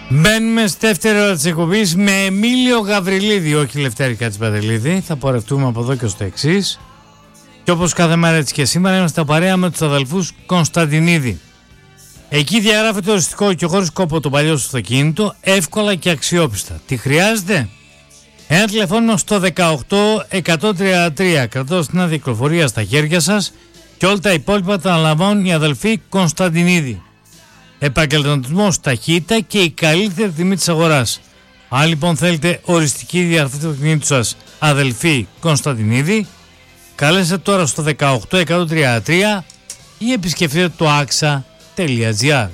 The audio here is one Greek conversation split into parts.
Μπαίνουμε στη δεύτερη ώρα της εκπομπής με Εμίλιο Γαβριλίδη, όχι Λευτέρη Κατσιπαντελίδη. Θα πορευτούμε από εδώ και στο εξής. Και όπως κάθε μέρα έτσι και σήμερα είμαστε παρέα με τους αδελφούς Κωνσταντινίδη. Εκεί διαγράφεται οριστικό και χωρίς κόπο το παλιό στο αυτοκίνητο, εύκολα και αξιόπιστα. Τι χρειάζεται? Ένα τηλεφώνημα στο 18133, κρατώντας την κυκλοφορία στα χέρια σας, και όλα τα υπόλοιπα τα αναλαμβάνουν οι αδελφοί Κωνσταντινίδη. Επαγγελματισμός, ταχύτητα και η καλύτερη τιμή της αγοράς. Αν λοιπόν θέλετε οριστική διαρροφή του αυτοκινήτου σας, αδελφοί Κωνσταντινίδη, καλέστε τώρα στο 18133 ή επισκεφτείτε το axa.gr.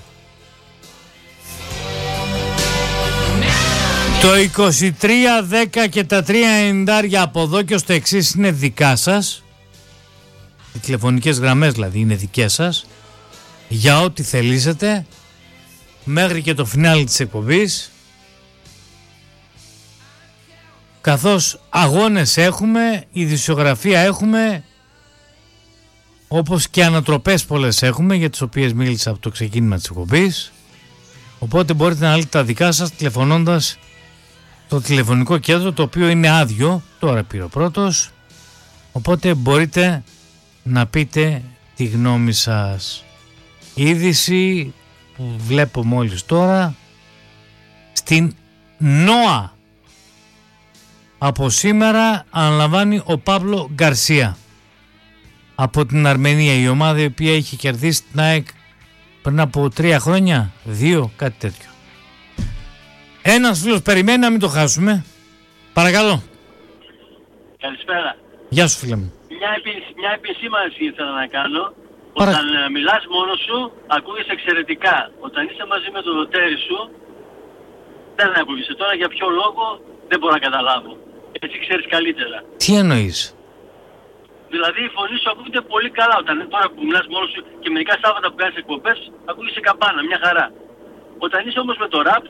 Το 2310 και τα 390 από εδώ και στο εξής είναι δικά σας. Οι τηλεφωνικές γραμμές δηλαδή είναι δικές σας για ό,τι θελήσετε μέχρι και το φινάλι της εκπομπής, καθώς αγώνες έχουμε, ειδησιογραφία έχουμε, όπως και ανατροπές πολλές έχουμε, για τις οποίες μίλησα από το ξεκίνημα της εκπομπής. Οπότε μπορείτε να λύσετε τα δικά σας τηλεφωνώντας το τηλεφωνικό κέντρο, το οποίο είναι άδειο, τώρα πήρε ο πρώτος, οπότε μπορείτε να πείτε τη γνώμη σας. Είδηση που βλέπω μόλις τώρα στην ΝΟΑ. Από σήμερα αναλαμβάνει ο Παύλο Γκαρσία από την Αρμενία, η ομάδα η οποία είχε κερδίσει την ΑΕΚ πριν από 3 χρόνια, 2, κάτι τέτοιο. Ένας φίλος περιμένει, να μην το χάσουμε. Παρακαλώ. Καλησπέρα. Γεια σου φίλε μου. Μια επισήμανση ήθελα να κάνω. Όταν μιλάς μόνος σου, ακούγεσαι εξαιρετικά. Όταν είσαι μαζί με το δοτέρι σου, δεν ακούγεσαι. Τώρα για ποιο λόγο δεν μπορώ να καταλάβω. Έτσι ξέρεις καλύτερα. Τι εννοείς? Δηλαδή η φωνή σου ακούγεται πολύ καλά. Όταν τώρα που μιλάς μόνος σου και μερικά Σάββατα που κάνεις εκπομπές, ακούγεσαι καπάνα, μια χαρά. Όταν είσαι όμως με το ραπ,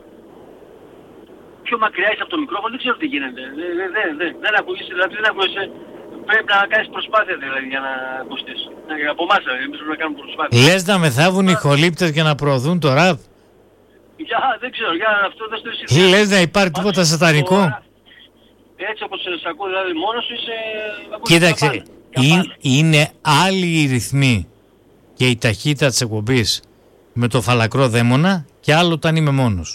πιο μακριά είσαι από το μικρόφωνο, δεν ξέρω τι γίνεται. Δεν ακούγεσαι, δηλαδή δεν ακούγεσαι. Πρέπει να κάνεις προσπάθεια δηλαδή για να ακουστείς. Από εμάς εμείς πρέπει να κάνουμε προσπάθεια. Λες να μεθάβουν οι χολύπτες για να προωθούν το ραπ? Δεν ξέρω, για αυτό δεν στο συζητήσω. Λες να υπάρχει τίποτα σατανικό? Έτσι όπως σε ακούω δηλαδή μόνος σου είσαι... Κοίταξε, είναι άλλοι οι ρυθμοί και η ταχύτητα της εκπομπής με το φαλακρό δαίμονα και άλλο όταν είμαι μόνος.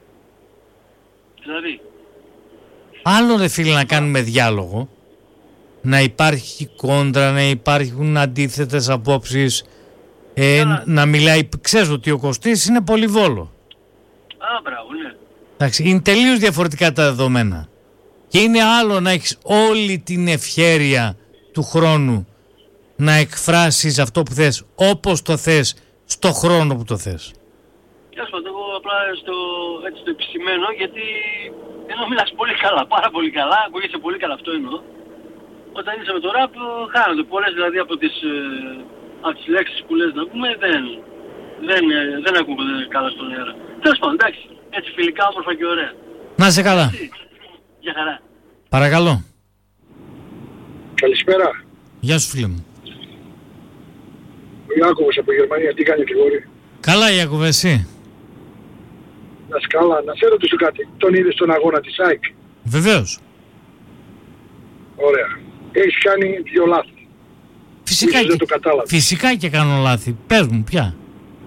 Δηλαδή. Άλλο ρε φίλε να κάνουμε διάλογο, να υπάρχει κόντρα, να υπάρχουν αντίθετες απόψεις, να μιλάει. Ξέρεις ότι ο Κωστής είναι πολυβόλο. Μπράβο, ναι. Εντάξει, είναι τελείως διαφορετικά τα δεδομένα. Και είναι άλλο να έχεις όλη την ευχέρεια του χρόνου να εκφράσεις αυτό που θες, όπως το θες, στο χρόνο που το θες. Εγώ απλά έτσι το επισημαίνω, γιατί ενώ μιλάς πολύ καλά, πάρα πολύ καλά, ακούγεσαι πολύ καλά, αυτό εννοώ. Όταν είσαι με το ραπ χάνονται πολλές δηλαδή από τις λέξεις που λες να πούμε, δεν ακούγονται καλά στον αέρα. Τέλος πάντων, εντάξει, έτσι φιλικά, όμορφα και ωραία. Να είσαι καλά. Γεια χαρά. Παρακαλώ. Καλησπέρα. Γεια σου φίλε μου. Ο Ιάκωβος από Γερμανία, τι κάνει Γρηγόρη? Καλά Ιάκωβε, εσύ? Να σκάλα, να σε ρωτήσω κάτι. Τον είδες στον αγώνα της ΑΕΚ? Βεβαίως. Ωραία. Έχεις κάνει 2 λάθη. Φυσικά και, δεν το κατάλαβα. Φυσικά και κάνω λάθη. Πες μου ποια.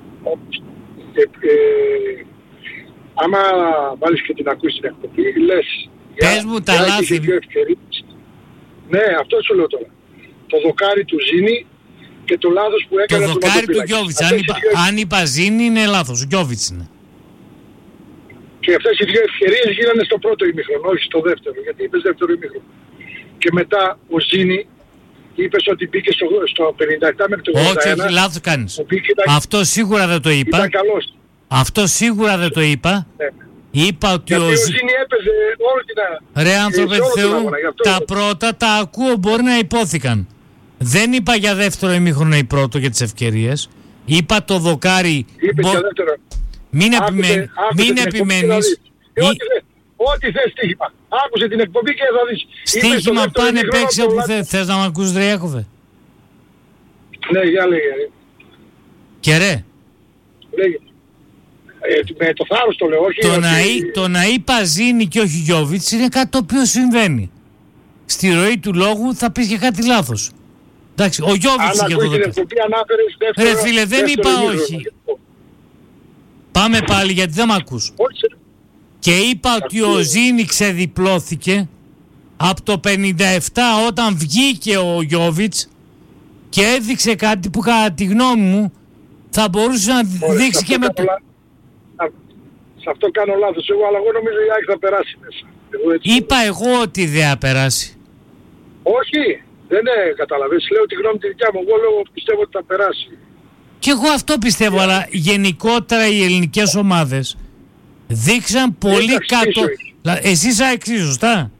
Άμα βάλεις και την ακούσεις την εκπομπή, λες... Πες μου τα λάθη. Ναι, αυτό σου λέω τώρα. Το δοκάρι του Ζήνη και το λάθος που έκανε το δοκάρι του Γιώβιτς. Αν είπα Ζήνη είναι λάθος. Ο Γιώβιτς είναι. Και αυτές οι 2 ευκαιρίες γίνανε στο πρώτο ημίχρονο, όχι στο δεύτερο, γιατί είπες δεύτερο ημίχρονο. Και μετά ο Ζήνη είπες ότι μπήκε στο 57 μέχρι το 81. Όχι, λάθος κάνεις. Αυτό σίγουρα δεν το είπα. Ήταν καλός. Αυτό σίγουρα δεν το είπα. Ναι. Είπα ότι γιατί ο Ζήνη έπαιζε όλη την Ρε άνθρωπε Θεού, τα πρώτα τα ακούω, μπορεί να υπόθηκαν. Δεν είπα για δεύτερο ημίχρονο ή πρώτο για τις ευκαιρίες. Είπα το δοκάρι. Είπες για δεύτερο. Μην επιμένεις. Ό,τι θες στοίχημα. Άκουσε την εκπομπή και θα δεις. Στοίχημα πάνε παίξει όπου θες να μ' ακούσεις ρε Ιάκωβε? Ναι, για λέγε. Και ρε. Λέγε. Με το θάρρος το λέω, όχι. Το να είπα Ζήνη και όχι Γιόβιτς είναι κάτι το οποίο συμβαίνει. Στη ροή του λόγου θα πεις και κάτι λάθος. Εντάξει, ο Γιόβιτς είχε αυτό το δεύτερο. Ρε φίλε, δεν είπα όχι. Πάμε πάλι γιατί δεν μ' ακούς. Και είπα ότι ο Ζήνη ξεδιπλώθηκε από το 57 όταν βγήκε ο Γιόβιτς και έδειξε κάτι που κατά τη γνώμη μου θα μπορούσε να δείξει και με το... Σε αυτό κάνω λάθος εγώ, αλλά εγώ νομίζω η ΑΕΚ θα περάσει μέσα. Είπα εγώ ότι δεν θα περάσει. Όχι, δεν καταλαβαίνεις. Λέω τη γνώμη τη δικιά μου. Εγώ λέω πιστεύω ότι θα περάσει. Και εγώ αυτό πιστεύω, αλλά γενικότερα οι ελληνικές ομάδες δείξαν πολύ κάτω. Εσύ είσαι αεξή, σωστά?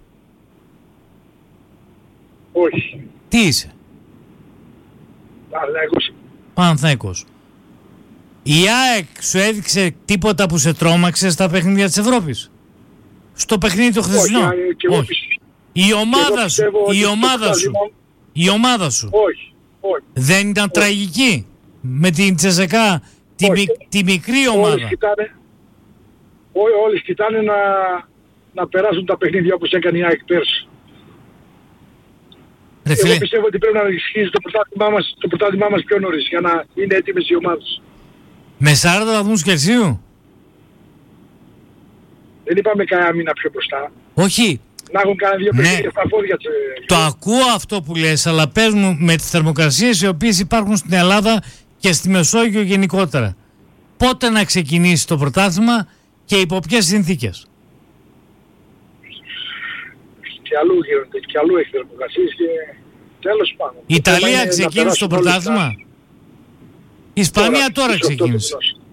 Όχι. Τι είσαι? Παναθηναϊκός. Η ΑΕΚ σου έδειξε τίποτα που σε τρόμαξε στα παιχνίδια της Ευρώπης? Στο παιχνίδι το χθεσινό? Όχι. Η ομάδα σου. Όχι. Δεν ήταν τραγική με την Τσεσεκά, τη μικρή ομάδα? Όλοι κοιτάνε να περάσουν τα παιχνίδια όπως έκανε η ΑΕΚ πέρσι. Εγώ πιστεύω ότι πρέπει να ισχύσει το πρωτάθλημά μας πιο νωρίς για να είναι έτοιμες οι ομάδες. Με 40 βαθμούς Κελσίου? Δεν είπαμε κανένα μήνα πιο μπροστά. Όχι. Να έχουν κάνει 2 παιχνίδια στα πόδια του. Το ακούω αυτό που λες, αλλά πες μου με τις θερμοκρασίες οι οποίες υπάρχουν στην Ελλάδα και στη Μεσόγειο γενικότερα, πότε να ξεκινήσει το πρωτάθλημα και υπό ποιες συνθήκες? Και αλλού γίνονται, και αλλού έχει θερμοκρασίες και τέλος πάντων. Η Ιταλία ξεκίνησε το πρωτάθλημα? Η Ισπανία τώρα ξεκίνησε.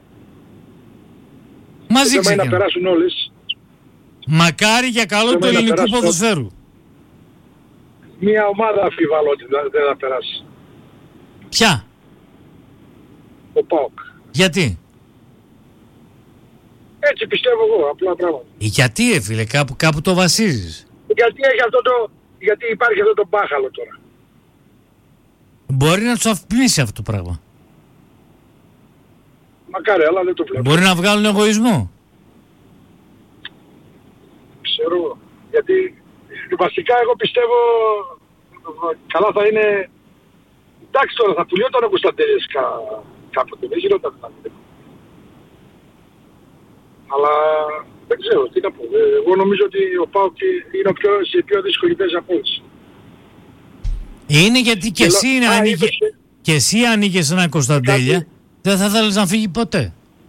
Μαζί ξεκίνησε. Να περάσουν όλες. Μακάρι για καλό του ελληνικού ποδοσφαίρου. Μία ομάδα αμφιβάλλω ότι δεν θα περάσει. Ποια? Ο ΠΑΟΚ. Γιατί? Έτσι πιστεύω εγώ, απλά πράγματα. Γιατί φίλε, κάπου το βασίζεις? Γιατί υπάρχει αυτό το μπάχαλο τώρα. Μπορεί να τους αφυπνίσει αυτό το πράγμα. Μακάρι, αλλά δεν το βλέπω. Μπορεί να βγάλουν εγωισμό. Ξέρω, γιατί βασικά εγώ πιστεύω καλά θα είναι. Εντάξει τώρα θα πουλιόταν ο Κωνσταντέλιας κάποτε, δεν γινόταν δηλαδή. Αλλά δεν ξέρω τι να πω. Εγώ νομίζω ότι ο ΠΑΟΚ είναι σε πιο δύσκολη θέση από όλους. Είναι γιατί και εσύ ανοίγες έναν Κωνσταντέλια, δεν θα θέλεις να φύγει ποτέ.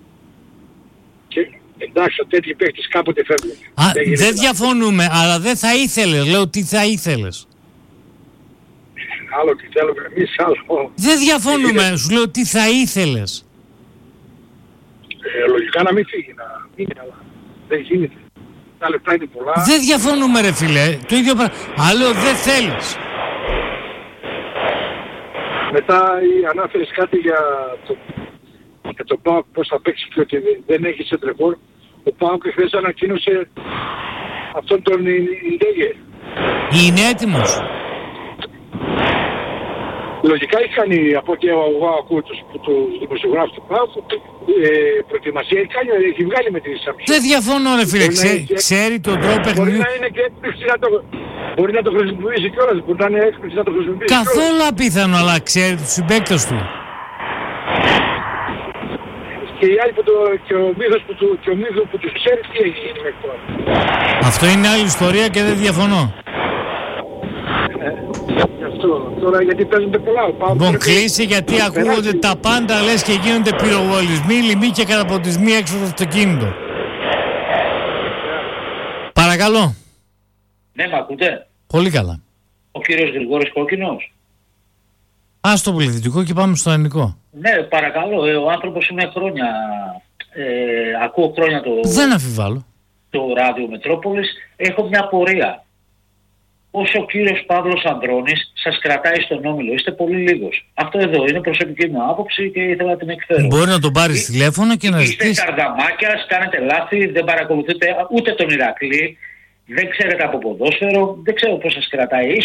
Εντάξει, τέτοιοι παίκτες κάποτε φεύγουν. Δεν διαφωνούμε, αλλά δεν θα ήθελες. Λέω τι θα ήθελες. Άλλο τι θέλουμε εμείς, άλλο. Δεν διαφωνούμε, σου λέω τι θα ήθελες. Λογικά να μην φύγει, να μείνει, αλλά δεν γίνεται. Τα λεπτά είναι πολλά. Δεν διαφωνούμε ρε φίλε, το ίδιο πράγμα. Άλλο δεν θέλεις. Μετά ανάφερες κάτι για το ΠΑΟΚ πώς θα παίξει και ότι δεν έχει σεντρεφόρ. Ο ΠΑΟΚ χθες ανακοίνωσε αυτόν τον Ιντέγε. Είναι έτοιμος. Λογικά έχει κάνει από ό,τι εγώ ακούω τους δημοσιογράφους του ΠΑΟΚ προετοιμασία έχει βγάλει με τη Σαμψή. Δεν διαφωνώ ρε φίλε, ξέρει τον τρόπο παιχνιδιού. Μπορεί να είναι και έκπληξη μπορεί να το χρησιμοποιήσει κιόλας, μπορεί να είναι έκπληξη να το χρησιμοποιήσει. Καθόλου απίθανο, αλλά ξέρει τους συμπαίκτες του. Και οι άλλοι και ο μύθος που τους ξέρει τι έχει γίνει μέχρι τώρα. Αυτό είναι άλλη ιστορία και δεν διαφωνώ. Τώρα γιατί παίζονται πολλά. Λοιπόν, κλείσει γιατί ακούγονται τα πάντα, λες και γίνονται πυροβολισμοί, λοιμοί και καταποντισμοί έξω από το αυτοκίνητο. Παρακαλώ. Ναι, μ' ακούτε? Πολύ καλά. Ο κύριος Γρηγόρης Κόκκινος. Ας το πληθυντικό και πάμε στο ελληνικό. Ναι, παρακαλώ. Ο άνθρωπος είναι χρόνια. Ακούω χρόνια δεν αμφιβάλλω. Το ράδιο Μετρόπολης. Έχω μια απορία. Όσο ο κύριος Παύλος Ανδρώνης σας κρατάει στον όμιλο, είστε πολύ λίγος. Αυτό εδώ είναι προσωπική μου άποψη και ήθελα να την εκφέρω. Μπορεί να τον πάρεις τηλέφωνο και να ζητήσεις. Είστε καρδαμάκιας, κάνετε λάθη, δεν παρακολουθείτε ούτε τον Ηρακλή, δεν ξέρετε από ποδόσφαιρο, δεν ξέρω πώς σας κρατάει. Ίσως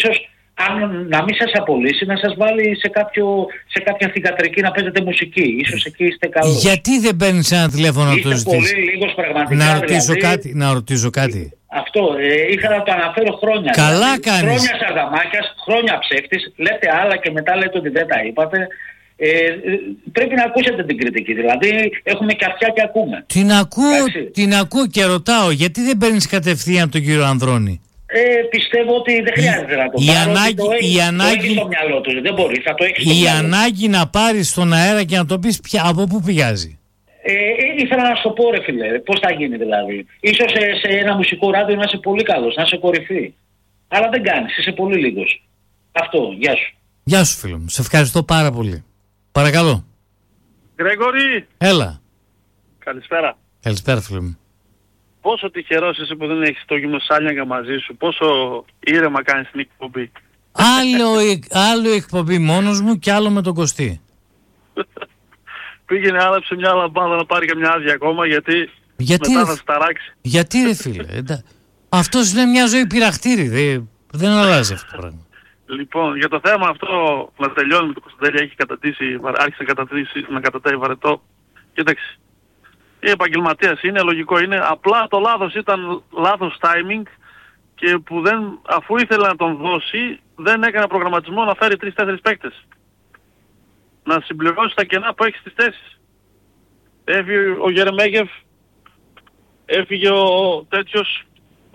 να μην σας απολύσει, να σας βάλει σε κάποια θυγατρική να παίζετε μουσική. Ίσως εκεί είστε καλός. Γιατί δεν παίρνεις ένα τηλέφωνο να το Είστε ζητήσεις? πολύ λίγος πραγματικά. Να ρωτήσω κάτι. Αυτό, ήθελα να το αναφέρω χρόνια. Καλά κάνεις. Χρόνια Σαρδαμάκιας, χρόνια ψεύτης, λέτε άλλα και μετά λέτε ότι δεν τα είπατε. Πρέπει να ακούσετε την κριτική, δηλαδή έχουμε και αυτιά και ακούμε. Την ακούω και ρωτάω, γιατί δεν παίρνεις κατευθείαν τον κύριο Ανδρώνη? Πιστεύω ότι δεν χρειάζεται να το πάρει. Το έχει στο μυαλό του, δεν μπορεί, θα το έχει στο μυαλό. Ανάγκη να πάρεις στον αέρα και να το πεις από πού πηγάζει. Ήθελα να σου το πω, ρε φίλε, πώς θα γίνει δηλαδή. Ίσως σε ένα μουσικό ράδιο να είσαι πολύ καλός, να είσαι κορυφή. Αλλά δεν κάνεις, είσαι πολύ λίγος. Αυτό, γεια σου. Γεια σου φίλο μου, σε ευχαριστώ πάρα πολύ. Παρακαλώ. Γρηγόρη. Έλα. Καλησπέρα. Καλησπέρα φίλο μου. Πόσο τυχερός είσαι που δεν έχεις το γυμνοσάλιαγγα μαζί σου, πόσο ήρεμα κάνεις την εκπομπή. Άλλο εκπομπή μόνος μου και άλλο με τον Κωστή. Πήγαινε άλλαψε μια λαμπάδα να πάρει και μια άδεια ακόμα γιατί μετά θα σταράξει. Γιατί ρε φίλε, αυτός είναι μια ζωή πειραχτήρι, δεν αλλάζει αυτό το πράγμα. Λοιπόν, για το θέμα αυτό να τελειώνουμε, το Κωνσταντέλια έχει άρχισε να κατατάει βαρετό. Κοίταξε, η επαγγελματίας είναι, λογικό είναι, απλά το λάθος ήταν λάθος timing και που αφού ήθελε να τον δώσει, δεν έκανε προγραμματισμό να φέρει 3-4 παίκτες. Να συμπληρώσει τα κενά που έχει στις θέσεις. Έφυγε ο Γερεμέγεφ, έφυγε ο τέτοιος,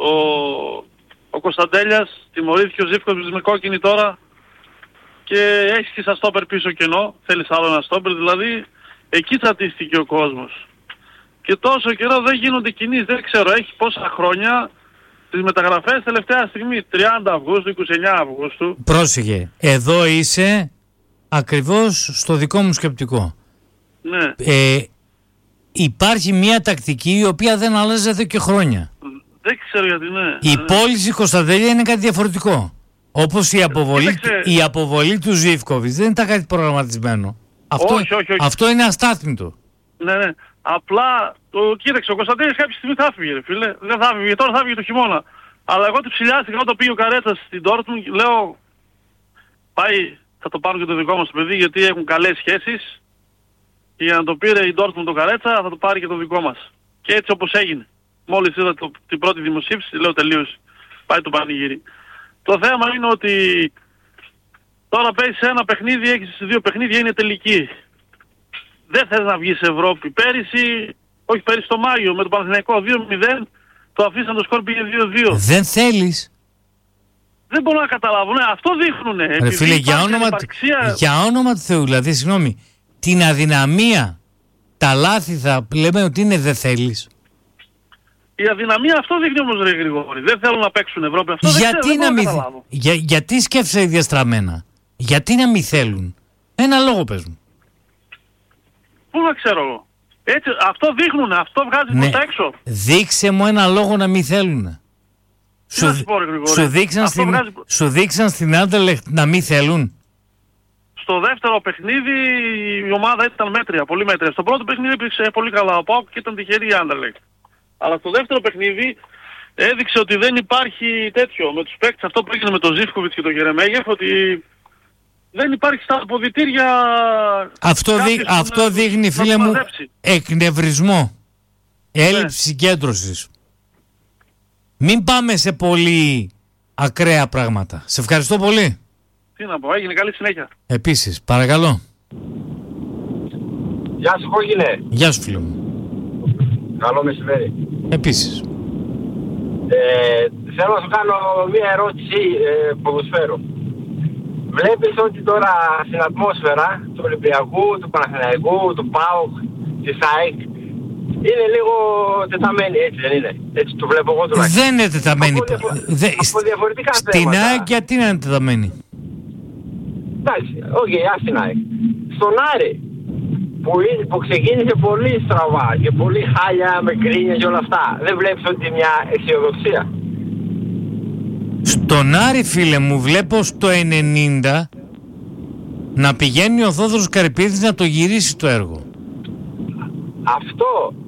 ο Κωνσταντέλιας, τιμωρήθηκε ο Ζίβκοβιτς με κόκκινη τώρα και έχεις και σαν στόπερ πίσω κενό, θέλεις άλλο ένα στόπερ, δηλαδή εκεί τσατίστηκε ο κόσμος. Και τόσο καιρό δεν γίνονται κινήσεις, δεν ξέρω, έχει πόσα χρόνια τις μεταγραφές τελευταία στιγμή, 30 Αυγούστου, 29 Αυγούστου. Πρόσεχε, εδώ είσαι ακριβώς στο δικό μου σκεπτικό. Ναι. Υπάρχει μια τακτική η οποία δεν αλλάζει εδώ και χρόνια. Δεν ξέρω γιατί, ναι. Η πώληση Κωνσταντέλια είναι κάτι διαφορετικό. Όπως η αποβολή του Ζίβκοβιτς δεν ήταν κάτι προγραμματισμένο. Όχι. Αυτό είναι αστάθμητο. Ναι. Απλά, κοίταξε, ο Κωνσταντέλιας κάποια στιγμή θα φύγει, ρε φίλε. Δεν θα φύγει, τώρα θα φύγει το χειμώνα. Αλλά εγώ του ψηλιάστηκα όταν πήγε ο Καρέτσας στην Ντόρτμουντ, λέω, πάει, θα το πάρουν και το δικό μας παιδί γιατί έχουν καλές σχέσεις. Και για να το πήρε η Ντόρτμουντ τον Καρέτσα, θα το πάρει και το δικό μας. Και έτσι όπως έγινε. Μόλις είδα την πρώτη δημοσίευση, λέω τελείωσε. Πάει το πανηγύρι. Το θέμα είναι ότι τώρα παίζεις ένα παιχνίδι, έχεις 2 παιχνίδια, είναι τελική. Δεν θες να βγεις Ευρώπη. Πέρυσι το Μάιο με το Παναθηναϊκό 2-0, το αφήσαν το σκορ πήγε 2-2. Δεν θέλεις. Δεν μπορώ να καταλάβω. Ναι, αυτό δείχνουνε. Ρε φίλε, για όνομα του Θεού, δηλαδή, συγγνώμη, την αδυναμία, τα λάθη θα λέμε ότι είναι δεν θέλεις. Η αδυναμία αυτό δείχνει όμως, ρε Γρηγόρη. Δεν θέλουν να παίξουν Ευρώπη. Αυτό γιατί σκέφτεσαι διαστραμμένα. Γιατί να μην θέλουν. Ένα λόγο πες μου. Πού να ξέρω εγώ. Έτσι, αυτό δείχνουνε. Αυτό βγάζει προς τα έξω. Δείξε μου ένα λόγο να μην θέλουν. Σου δείξαν στην Άντερλεχτ να μην θέλουν. Στο δεύτερο παιχνίδι η ομάδα ήταν μέτρια, πολύ μέτρια. Στο πρώτο παιχνίδι έπαιξε πολύ καλά ο ΠΑΟΚ και ήταν τυχερή η Άντερλεχτ. Αλλά στο δεύτερο παιχνίδι έδειξε ότι δεν υπάρχει τέτοιο με τους παίκτες, αυτό που έγινε με τον Ζίβκοβιτς και τον Γερεμέγεφ, ότι δεν υπάρχει στα αποδυτήρια. Αυτό δείχνει, φίλε μου, εκνευρισμό, έλλειψη συγκέντρωσης. Μην πάμε σε πολύ ακραία πράγματα. Σε ευχαριστώ πολύ. Τι να πω, έγινε, καλή συνέχεια. Επίσης, παρακαλώ. Γεια σου, Κόκκινε. Γεια σου, φίλε μου. Καλό μεσημέρι. Επίσης. Θέλω να σου κάνω μία ερώτηση ποδοσφαίρου. Βλέπεις ότι τώρα στην ατμόσφαιρα του Ολυμπιακού, του Παναθηναϊκού, του ΠΑΟΚ, της ΑΕΚ είναι λίγο τεταμένη, έτσι δεν είναι? Έτσι το βλέπω εγώ τουλάχιστον. Δεν είναι τεταμένη. Από διαφορετικά θέματα. Στην ΑΕΚ γιατί να είναι τεταμένη? Εντάξει, ας την ΑΕΚ. Στον Άρη που ξεκίνησε πολύ στραβά και πολύ χάλια με κρίνια και όλα αυτά, δεν βλέπεις ότι μια αισιοδοξία? Στον Άρη, φίλε μου, βλέπω στο 90 να πηγαίνει ο Θόδωρος Καρυπίδης να το γυρίσει το έργο. Αυτό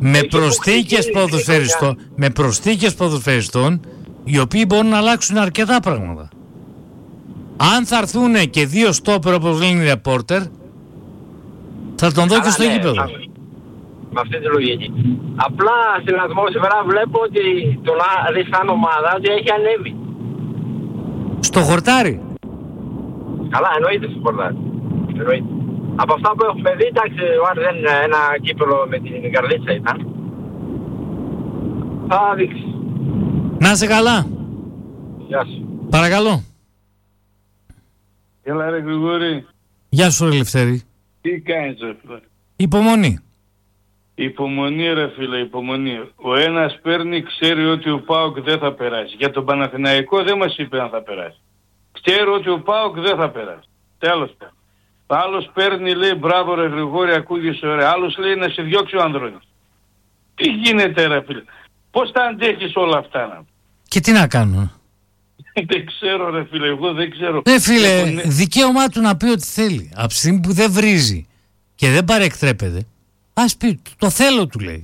με προσθήκες ποδοσφαιριστών οι οποίοι μπορούν να αλλάξουν αρκετά πράγματα. Αν θα έρθουν και 2 στόπερ όπως λένε οι ρεπόρτερ, θα τον δω και στο γήπεδο. Με αυτή τη λογική. Απλά στην ατμόσφαιρα βλέπω ότι το να δεις σαν ομάδα ότι έχει ανέβει. Στο χορτάρι. Καλά, εννοείται στο χορτάρι. Εννοείται. Από αυτά που έχουμε δει, εντάξει, ο Άρης δεν είναι ένα κύπελο με την καρδίτσα ήταν. Θα δείξει. Να είσαι καλά. Γεια σου. Παρακαλώ. Έλα ρε Γρηγόρη. Γεια σου ρε Λευτέρη. Τι κάνεις ρε φίλε? Υπομονή. Υπομονή ρε φίλε, υπομονή. Ο ένας παίρνει, ξέρει ότι ο ΠΑΟΚ δεν θα περάσει. Για τον Παναθηναϊκό δεν μας είπε αν θα περάσει. Ξέρω ότι ο ΠΑΟΚ δεν θα περάσει. Τέλος πάντων. Άλλος παίρνει, λέει μπράβο ρε Γρηγόρη, ακούγεσαι ωραία. Άλλος λέει να σε διώξει ο Ανδρώνης. Τι γίνεται ρε φίλε? Πώς τα αντέχεις όλα αυτά να? Και τι να κάνω? Δεν ξέρω ρε φίλε, εγώ δεν ξέρω. Ναι φίλε, δικαίωμά του να πει ό,τι θέλει. Από τη στιγμή που δεν βρίζει και δεν παρεκτρέπεται, ας πει, το θέλω του λέει.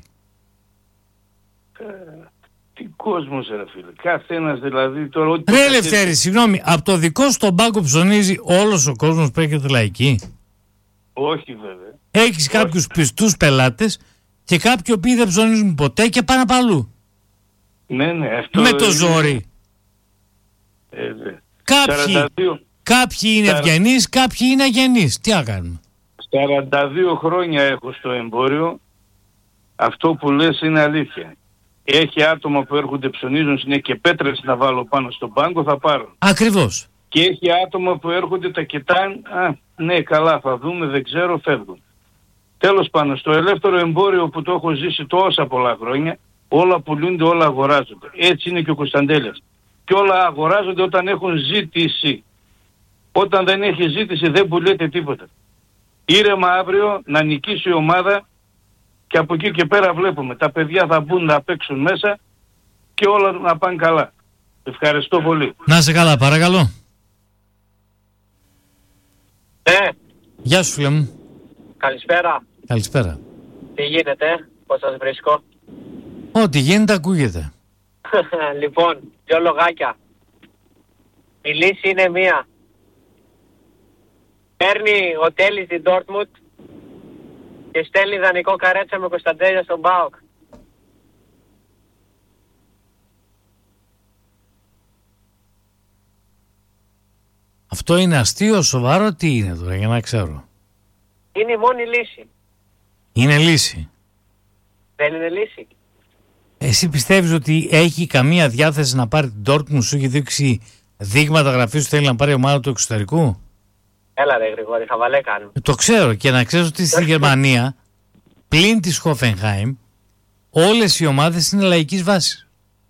Τι κόσμος ρε φίλε, καθένας δηλαδή τώρα... Ρε Λευτέρη, συγγνώμη, από το δικό σου τον πάγκο ψωνίζει όλος ο κόσμος που έρχεται λαϊκή? Όχι βέβαια. Έχεις κάποιους πιστούς πελάτες και κάποιοι οποίοι δεν ψωνίζουν ποτέ και πάνε παλού. Ναι, ναι, αυτό... Με το ζόρι. Κάποιοι είναι ευγενείς, κάποιοι είναι αγενείς. Τι να κάνουμε? 42 χρόνια έχω στο εμπόριο. Αυτό που λες είναι αλήθεια. Έχει άτομα που έρχονται ψωνίζουν συνέχεια και πέτρες να βάλω πάνω στον πάγκο, θα πάρω. Ακριβώς. Και έχει άτομα που έρχονται, τα κοιτάνε, ναι καλά θα δούμε, δεν ξέρω, φεύγουν. Τέλος πάντων, στο ελεύθερο εμπόριο που το έχω ζήσει τόσα πολλά χρόνια, όλα πουλούνται, όλα αγοράζονται. Έτσι είναι και ο Κωνσταντέλιας. Και όλα αγοράζονται όταν έχουν ζήτηση. Όταν δεν έχει ζήτηση δεν πουλείται τίποτα. Ήρεμα αύριο να νικήσει η ομάδα και από εκεί και πέρα βλέπουμε. Τα παιδιά θα μπουν να παίξουν μέσα και όλα να πάνε καλά. Ευχαριστώ πολύ. Να είσαι καλά, παρακαλώ. Γεια σου φίλε μου. Καλησπέρα. Καλησπέρα. Τι γίνεται, πώς σας βρίσκω? Ό,τι γίνεται ακούγεται. Λοιπόν, 2 λογάκια. Η λύση είναι μία. Παίρνει ο Τέλης την Ντόρτμουντ και στέλνει δανεικό Καρέτσα με Κωνσταντέλια στον ΠΑΟΚ. Αυτό είναι αστείο, σοβαρό, τι είναι τώρα, για να ξέρω? Είναι η μόνη λύση. Είναι λύση. Δεν είναι λύση. Εσύ πιστεύεις ότι έχει καμία διάθεση να πάρει την Dortmund? Σου έχει δείξει δείγματα γραφής, θέλει να πάρει ομάδα του εξωτερικού? Έλα ρε Γρηγόρη, χαβαλέ κάνουμε. Το ξέρω, και να ξέρεις ότι στη Γερμανία πλην της Hoffenheim όλες οι ομάδες είναι λαϊκής βάσης.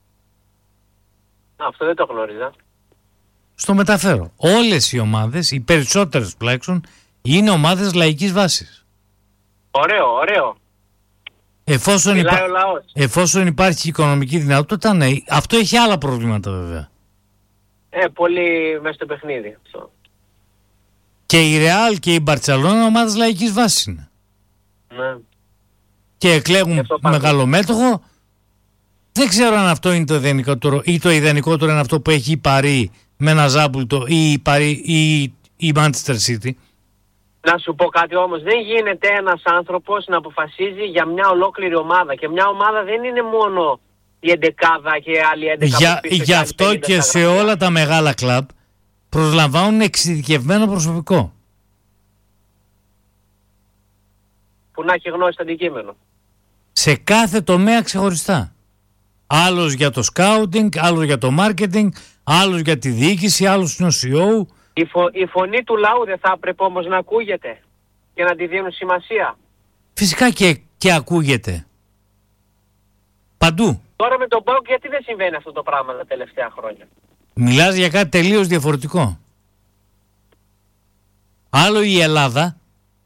Αυτό δεν το γνώριζα. Στο μεταφέρω. Όλες οι ομάδες, οι περισσότερες τουλάχιστον, είναι ομάδες λαϊκής βάσης. Ωραίο, ωραίο. Εφόσον υπάρχει οικονομική δυνατότητα, ναι. Αυτό έχει άλλα προβλήματα βέβαια. Πολύ μέσα στο παιχνίδι αυτό. Και η Real και η Μπαρτσελόνα ομάδες λαϊκής βάσης είναι. Ναι. Και εκλέγουν μεγαλομέτωχο. Δεν ξέρω αν αυτό είναι το ιδανικότερο ή το ιδανικότερο είναι αυτό που έχει η Παρί με ένα Ζάμπουλτο ή η Manchester City. Να σου πω κάτι όμως, δεν γίνεται ένας άνθρωπος να αποφασίζει για μια ολόκληρη ομάδα. Και μια ομάδα δεν είναι μόνο η 11 και άλλοι 11. Γι' αυτό και σε όλα τα μεγάλα κλαμπ προσλαμβάνουν εξειδικευμένο προσωπικό. Που να έχει γνώση στο αντικείμενο. Σε κάθε τομέα ξεχωριστά. Άλλος για το σκάουτινγκ, άλλος για το μάρκετινγκ, άλλος για τη διοίκηση, άλλος είναι ο CEO. Η φωνή του λαού δεν θα έπρεπε όμως να ακούγεται και να τη δίνουν σημασία? Φυσικά και ακούγεται. Παντού. Τώρα με τον ΠΑΟΚ γιατί δεν συμβαίνει αυτό το πράγμα τα τελευταία χρόνια? Μιλάς για κάτι τελείως διαφορετικό. Άλλο η Ελλάδα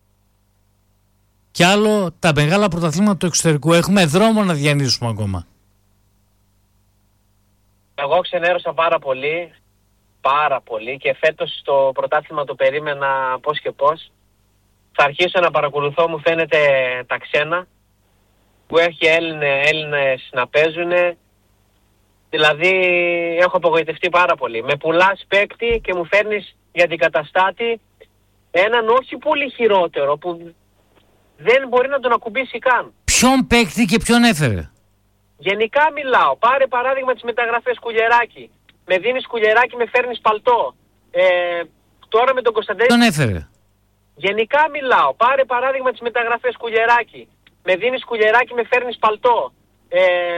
και άλλο τα μεγάλα πρωταθλήματα του εξωτερικού. Έχουμε δρόμο να διανύσουμε ακόμα. Εγώ ξενέρωσα πάρα πολύ και φέτος το πρωτάθλημα το περίμενα πώς και πώς. Θα αρχίσω να παρακολουθώ, μου φαίνεται, τα ξένα που έχει Έλληνες να παίζουν. Δηλαδή έχω απογοητευτεί πάρα πολύ. Με πουλάς παίκτη και μου φέρνεις για αντικαταστάτη έναν όχι πολύ χειρότερο που δεν μπορεί να τον ακουμπήσει καν. Ποιον παίκτη και ποιον έφερε? Γενικά μιλάω. Πάρε παράδειγμα τις μεταγραφές Κουλιεράκη. Με δίνεις Κουλιεράκη, με φέρνεις Παλτό. Τώρα με τον Κωνσταντέλια. Ποιον έφερε? Γενικά μιλάω. Πάρε παράδειγμα τις μεταγραφές Κουλιεράκη. Με δίνεις Κουλιεράκη, με φέρνεις Παλτό.